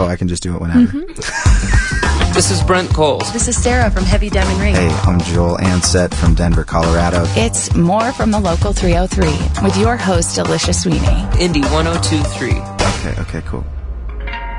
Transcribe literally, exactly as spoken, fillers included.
oh, I can just do it whenever. Mm-hmm. This is Brent Coles. This is Sarah from Heavy Diamond Ring. Hey, I'm Joel Ansett from Denver, Colorado. It's more from the Local three oh three with your host, Alicia Sweeney. Indy one oh two point three. Okay, okay, cool.